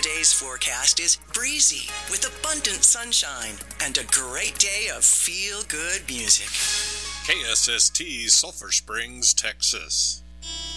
Today's forecast is breezy with abundant sunshine and a great day of feel-good music. KSST, Sulphur Springs, Texas.